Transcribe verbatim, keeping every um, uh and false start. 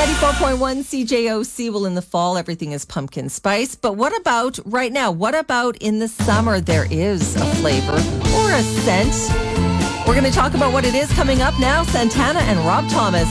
ninety-four point one C J O C. Well, in the fall, everything is pumpkin spice. But what about right now? What about in the summer? There is a flavor or a scent. We're going to talk about what it is coming up now. Santana and Rob Thomas